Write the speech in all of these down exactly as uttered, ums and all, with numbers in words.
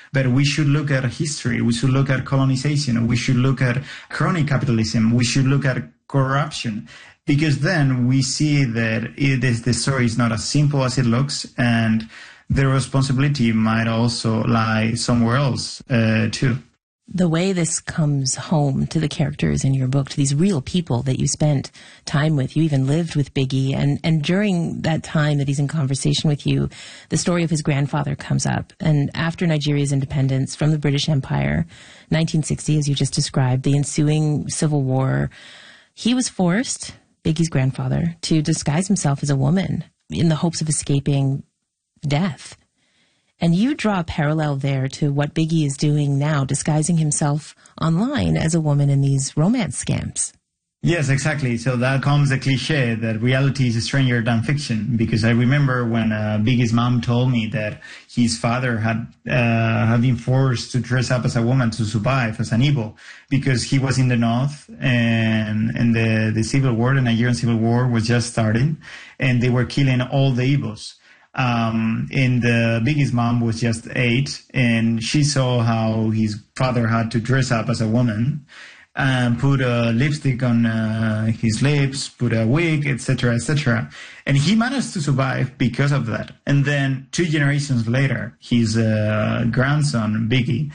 but we should look at history. We should look at colonization. We should look at crony capitalism. We should look at corruption, because then we see that it is, the story is not as simple as it looks, and the responsibility might also lie somewhere else uh, too. The way this comes home to the characters in your book, to these real people that you spent time with, you even lived with Biggie, and, and during that time that he's in conversation with you, the story of his grandfather comes up. And after Nigeria's independence from the British Empire, nineteen sixty, as you just described, the ensuing civil war, he was forced, Biggie's grandfather, to disguise himself as a woman in the hopes of escaping death. And you draw a parallel there to what Biggie is doing now, disguising himself online as a woman in these romance scams. Yes, exactly. So that comes the cliche that reality is stranger than fiction, because I remember when uh, Biggie's mom told me that his father had uh, had been forced to dress up as a woman to survive, as an Igbo, because he was in the north, and, and the, the civil war, the Nigerian civil war was just starting, and they were killing all the Igbos. Um, and the Biggie's mom was just eight, and she saw how his father had to dress up as a woman and put a lipstick on uh, his lips, put a wig, et cetera, et cetera. And he managed to survive because of that. And then two generations later, his uh, grandson, Biggie,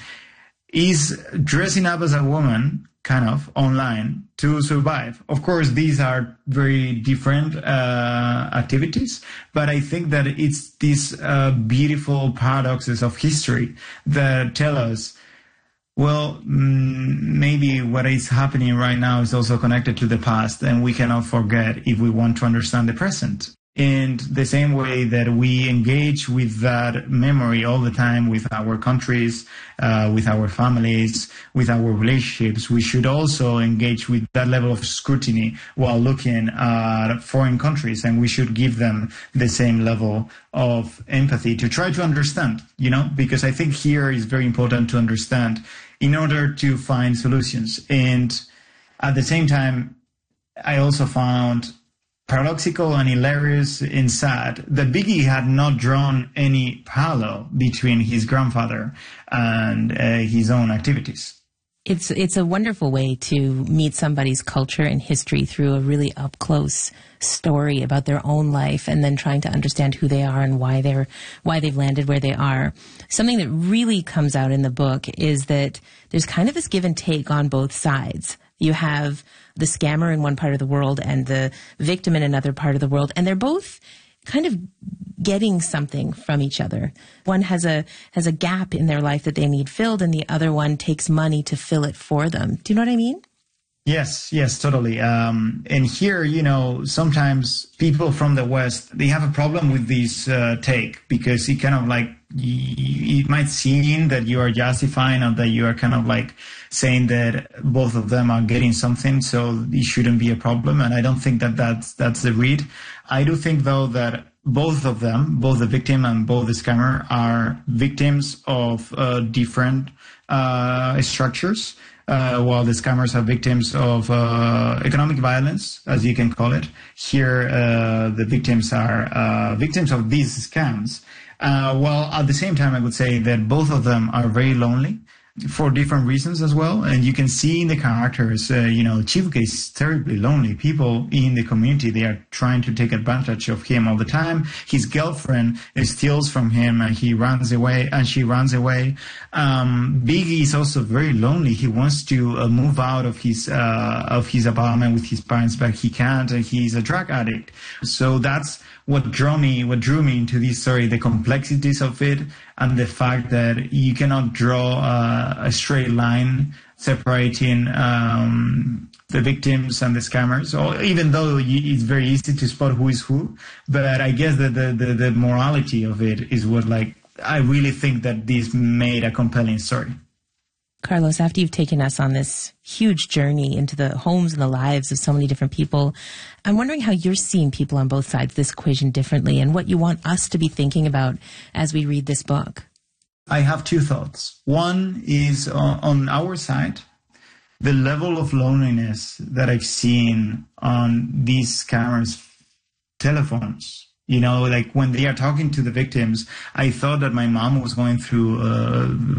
is dressing up as a woman, kind of, online to survive. Of course, these are very different uh, activities, but I think that it's these uh, beautiful paradoxes of history that tell us, well, mm, maybe what is happening right now is also connected to the past, and we cannot forget if we want to understand the present. In the same way that we engage with that memory all the time with our countries, uh, with our families, with our relationships, we should also engage with that level of scrutiny while looking at foreign countries, and we should give them the same level of empathy to try to understand, you know, because I think here is very important to understand in order to find solutions. And at the same time, I also found paradoxical and hilarious and sad that Biggie had not drawn any parallel between his grandfather and uh, his own activities. It's it's a wonderful way to meet somebody's culture and history through a really up-close story about their own life, and then trying to understand who they are and why they're why they've landed where they are. Something that really comes out in the book is that there's kind of this give and take on both sides. You have the scammer in one part of the world and the victim in another part of the world, and they're both kind of getting something from each other. One has a has a gap in their life that they need filled, and the other one takes money to fill it for them. Do you know what I mean? Yes, yes, totally. Um, and here, you know, sometimes people from the West, they have a problem with this uh, take, because it kind of like, it might seem that you are justifying, or that you are kind of like saying that both of them are getting something, so it shouldn't be a problem. And I don't think that that's, that's the read. I do think, though, that both of them, both the victim and both the scammer, are victims of uh, different uh, structures. Uh, while the scammers are victims of uh, economic violence, as you can call it. Here, uh, the victims are uh, victims of these scams. Uh, while at the same time, I would say that both of them are very lonely for different reasons as well. And you can see in the characters, uh, you know, Chibuke is terribly lonely. People in the community, they are trying to take advantage of him all the time. His girlfriend steals from him, and he runs away, and she runs away. Um, Biggie is also very lonely. He wants to uh, move out of his uh, of his apartment with his parents, but he can't, and he's a drug addict. So that's what drew me, what drew me into this story, the complexities of it, and the fact that you cannot draw uh, a straight line separating um, the victims and the scammers, or even though it's very easy to spot who is who. But I guess that the, the, the morality of it is what, like, I really think that this made a compelling story. Carlos, after you've taken us on this huge journey into the homes and the lives of so many different people, I'm wondering how you're seeing people on both sides of this equation differently, and what you want us to be thinking about as we read this book. I have two thoughts. One is uh, on our side, the level of loneliness that I've seen on these scammers' telephones. You know, like when they are talking to the victims, I thought that my mom was going through a